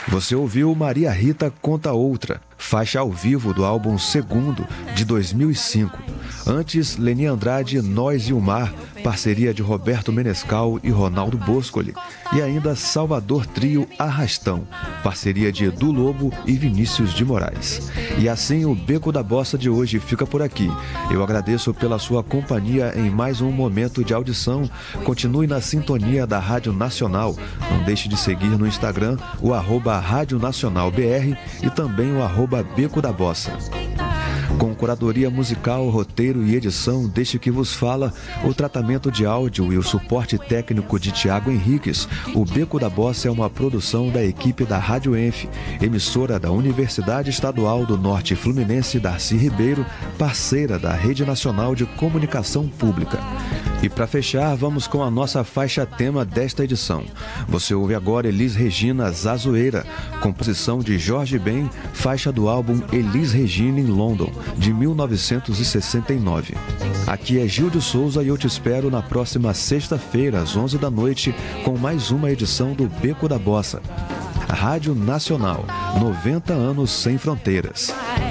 Você ouviu Maria Rita Conta Outra, faixa ao vivo do álbum Segundo, de 2005. Antes, Leni Andrade, Nós e o Mar, parceria de Roberto Menescal e Ronaldo Boscoli. E ainda Salvador Trio Arrastão, parceria de Edu Lobo e Vinícius de Moraes. E assim o Beco da Bossa de hoje fica por aqui. Eu agradeço pela sua companhia em mais um momento de audição. Continue na sintonia da Rádio Nacional. Não deixe de seguir no Instagram o @Rádio Nacional BR e também o @Beco da Bossa. Com curadoria musical, roteiro e edição deste que vos fala, o tratamento de áudio e o suporte técnico de Tiago Henriques, o Beco da Bossa é uma produção da equipe da Rádio Enf, emissora da Universidade Estadual do Norte Fluminense Darcy Ribeiro, parceira da Rede Nacional de Comunicação Pública. E para fechar, vamos com a nossa faixa tema desta edição. Você ouve agora Elis Regina Zazoeira, composição de Jorge Ben, faixa do álbum Elis Regina em London, de 1969. Aqui é Gil de Souza e eu te espero na próxima sexta-feira, às 11 da noite, com mais uma edição do Beco da Bossa. Rádio Nacional, 90 anos sem fronteiras.